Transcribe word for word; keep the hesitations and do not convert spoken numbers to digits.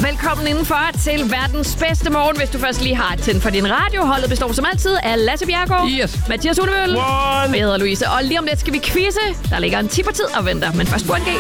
Velkommen indenfor til verdens bedste morgen, hvis du først lige har tændt for din radio. Holdet består som altid af Lasse Bjerregaard, yes. Mathias Unevøl, og jeg hedder Louise. Og lige om lidt skal vi quizze. Der ligger en tippertid og venter, men først på en G.